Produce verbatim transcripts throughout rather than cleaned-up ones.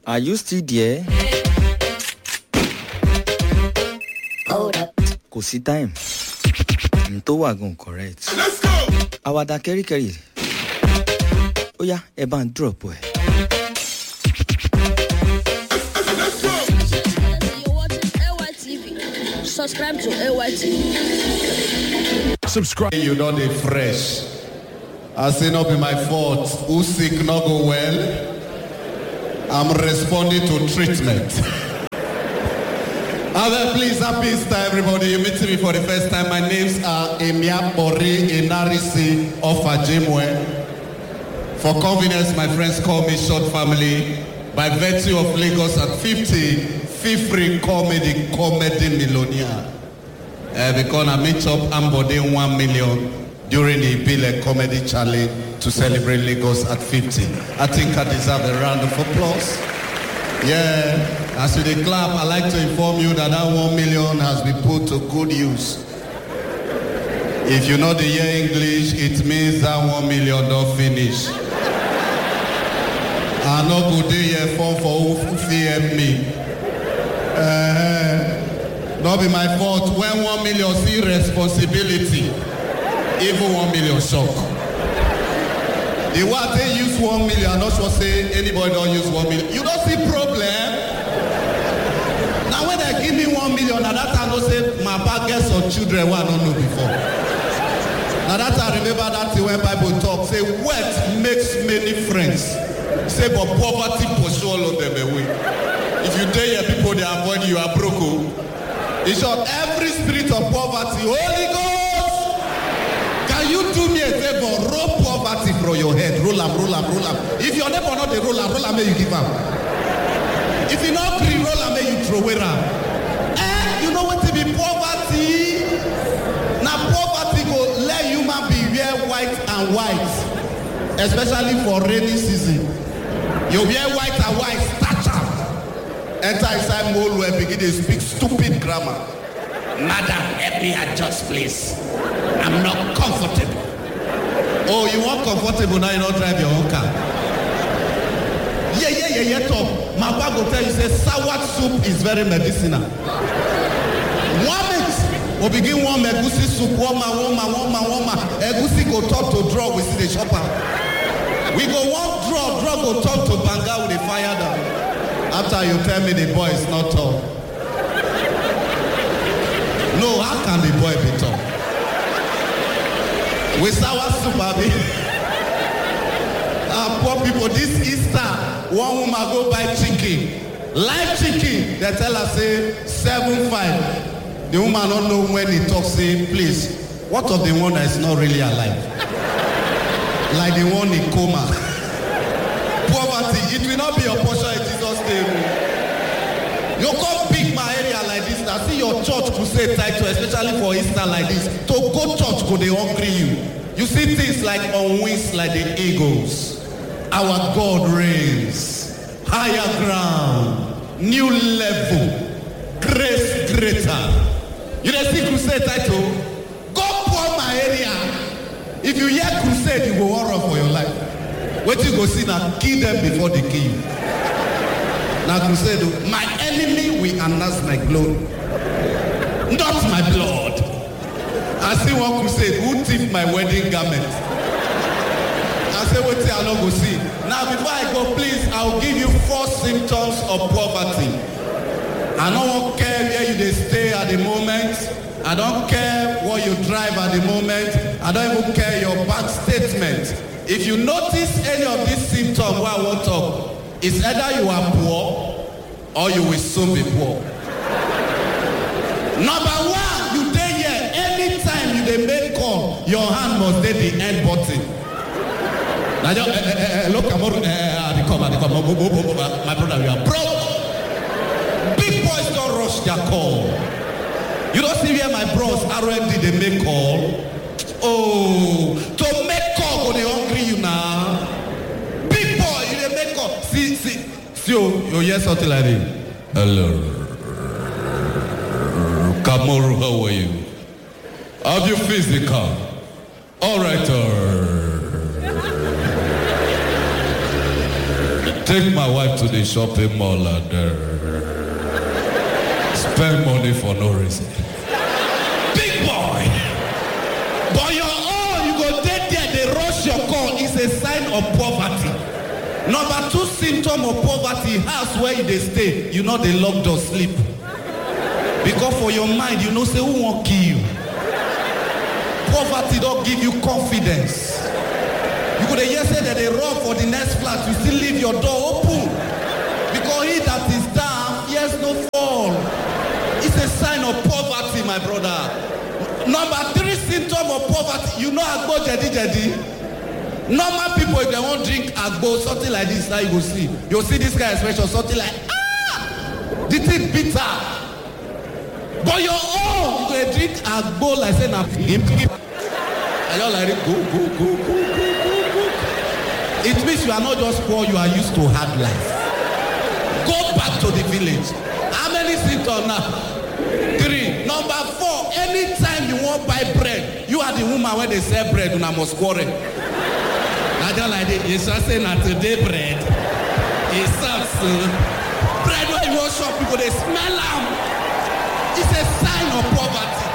Are you still there? Hold up. Kò sí time. N tó wà gan correct. Let's go. Àwàdà kẹ́ríkẹ́rí. Ó yá, ẹ bá ń drop ẹ̀. Let's go. You're watching A Y T V. Subscribe to A Y T V. Subscribe. You know they fresh. I say not be my fault. Who sick not go well? I'm responding to treatment. Other please, happy Easter everybody. You meet me for the first time. My names are Emia Bori Inarisi of Ajimwe. For convenience, my friends call me Short Family. By virtue of Lagos at fifty, feel free call me the comedy millionaire. Uh, because I meet up Ambode one million during the Ibile Comedy Challenge to celebrate Lagos at fifty. I think I deserve a round of applause. Yeah, as you dey clap, I like to inform you that that one million has been put to good use. If you know the year English, it means that one million don't finish. I no go dey here form for who fear me. Uh, not be my fault. When one million see responsibility, even one million shock. The one they use one million, I'm not sure say anybody don't use one million. You don't see problem. Now when they give me one million, now that I know say my baggage or children who I don't know before. Now that I remember that thing when Bible talk, say wealth makes many friends. Say but poverty pursue all of them away. If you tell your people they avoid you, are broke. In short, every spirit of poverty, Holy Ghost, can you do me a favor? Roll poverty from your head. Roll up, roll up, roll up. If your neighbor not the roll up, roll up, may you give up. If you not clean, roll up, may you throw it up. And you know what to be poverty? Now poverty go let human be wear white and white. Especially for rainy season. You wear white and white, starch up. Enter inside mole where begin to speak stupid grammar. Madam, help me adjust, please. I'm not comfortable. Oh, you want comfortable now? You don't drive your own car. Yeah, yeah, yeah, yeah. Top. My bag will tell you say sour soup is very medicinal. One minute, we begin one egusi soup. One man, one man, one man, one man. Egusi go talk to draw. We see the shopper. We go one draw, draw go talk to banga with the fire down. After you tell me the boy is not tall. No, how can the boy be tall? With sour soup, baby. uh, poor people, this Easter, one woman go buy chicken. Live chicken, they tell her say seven five. The woman don't know when he talks, say, please, what of the one that is not really alive? Like the one in coma. Poverty, it will not be your portion in Jesus' name. You come pick my area like this, I see your church crusade title, especially for Easter like this. To go church, go they hungry you. You see things like on wings like the eagles. Our God reigns. Higher ground. New level. Grace greater. You don't see crusade title? Go pour my area. If you hear crusade, you go horror for your life. What you go see now, kill them before they kill you. Now crusade, my enemy will announce my glory. Not my blood. I see one crusade, who thief my wedding garment? I say, what I don't go see. Now before I go, please, I'll give you four symptoms of poverty. I don't care where you they stay at the moment. I don't care what you drive at the moment. I don't even care your bank statement. If you notice any of these symptoms where I want to talk, it's either you are poor or you will soon be poor. Number one, you dey here. Anytime you dey make call, your hand must dey the end button. Now, uh, uh, uh, look, I'm uh, come, come, my brother, you are broke. Big boys don't rush their call. You don't see where my bros R M D they make call. Oh, to make call when they hungry you now. Big boy, you they make call. See, see, see, you, you hear something like this. Hello, Kamoru, how are you? Have you physical? All right, uh, Take my wife to the shopping mall and uh, spend money for no reason. Big boy. But your own, you go dead there, they rush your call. It's a sign of poverty. Number two symptom of poverty, house where they stay, you know they lock door sleep. Because for your mind, you know say who won't kill you. Poverty don't give you confidence. You could hear say that they run for the next flat, you still leave your door open. Because he that is down, he has no fall. It's a sign of poverty, my brother. Number three symptom of poverty, you know agbo jadi jadi. Normal people, if they won't drink agbo, something like this, now you go see. You'll see this kind of expression, something like, ah, the thing bitter. But your own, you go drink agbo like say na him. And you're like, go, go, go, go, go, go, go. It means you are not just poor, you are used to hard life. Go back to the village. How many symptoms now? Three. Number four, anytime you want buy bread, you are the woman when they sell bread, you must quarrel. I don't like it. You just say not today bread. It's soon. Bread when you want shop, people they smell them. It's a sign of poverty.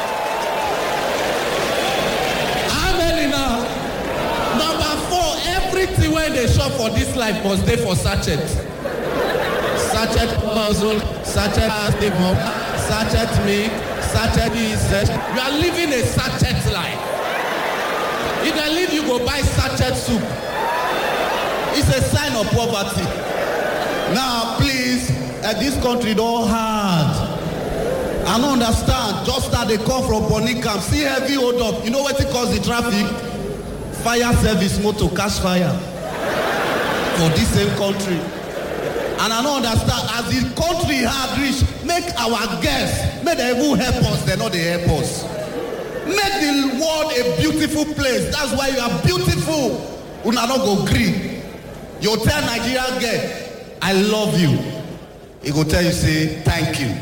How many now? Number four, everything when they shop for this life must stay for sachet. Sachet puzzle, sachet astimum, sachet milk, sachet is. You are living a sachet life. If I leave, you go buy sachet soup. It's a sign of poverty. Now, please, uh, this country don't hard. I don't understand. Just that they come from Bonicam, see heavy hold up. You know what it causes the traffic? Fire service motor catch fire for this same country. And I don't understand. As the country hard reach, make our guests, make them even help us. They know they help us. Make the world a beautiful place. That's why you are beautiful. Una not go green. You tell Nigerian girl, I love you. He go tell you, say, thank you.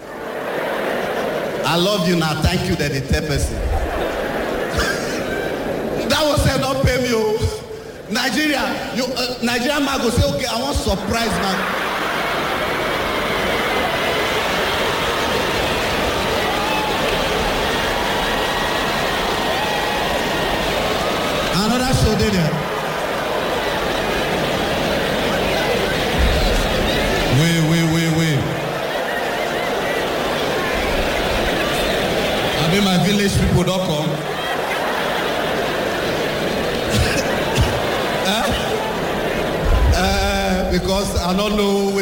I love you now, thank you, that the tell person. That was said, not pay me. Oh. Nigeria, you, uh, Nigerian man go say, okay, I want surprise man. Another show there. Wait, wait, wait, wait. I mean, my village people don't come. uh, uh, because I don't know